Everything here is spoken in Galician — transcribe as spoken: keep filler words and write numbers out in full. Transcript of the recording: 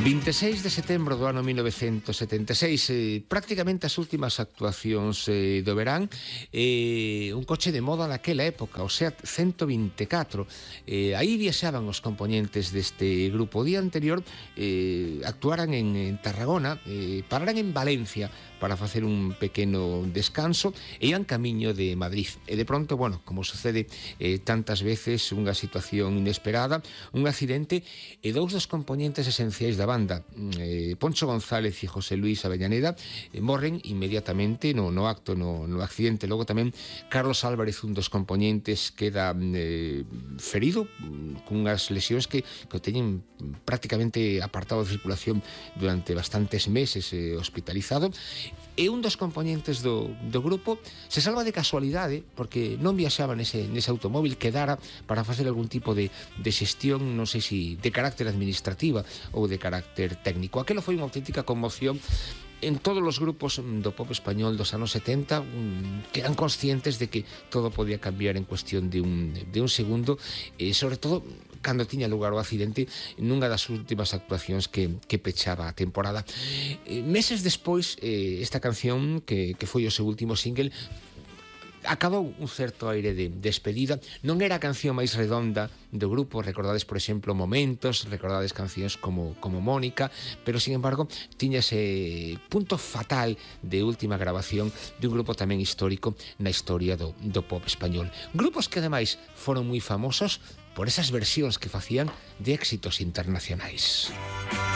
vinte e seis de setembro do ano mil novecentos e setenta e seis, eh, prácticamente as últimas actuacións eh, do verán, eh, un coche de moda naquela época, o Seat ciento vinte e catro. Eh, aí viaxaban os componentes deste grupo. O día anterior eh, actuaran en, en Tarragona, eh, pararan en Valencia para facer un pequeno descanso e iban camiño de Madrid. E de pronto, bueno, como sucede eh, tantas veces, unha situación inesperada, un accidente, e dous dos componentes esenciais da banda, eh, Poncho González e José Luis Avellaneda, eh, morren inmediatamente no, no acto, no, no accidente. Logo tamén Carlos Álvarez, un dos componentes, queda eh, ferido cunhas lesións que, que o teñen prácticamente apartado de circulación durante bastantes meses, eh, hospitalizado. E un dos componentes do, do grupo se salva de casualidade porque non viaxaba nese, nese automóvil, quedara para facer algún tipo de, de xestión, non sei se de carácter administrativa ou de carácter técnico. Aquelo foi unha auténtica conmoción en todos os grupos do pop español dos anos setenta, que eran conscientes de que todo podía cambiar en cuestión de un, de un segundo, e sobre todo cando tiña lugar o accidente nunha das últimas actuacións que, que pechaba a temporada. Meses despois, esta canción, que, que foi o seu último single, acabou un certo aire de despedida. Non era a canción máis redonda do grupo, recordades, por exemplo, Momentos, recordades cancións como, como Mónica, pero, sin embargo, tiña ese punto fatal de última grabación de un grupo tamén histórico na historia do, do pop español. Grupos que, ademais, foron moi famosos por esas versións que facían de éxitos internacionais.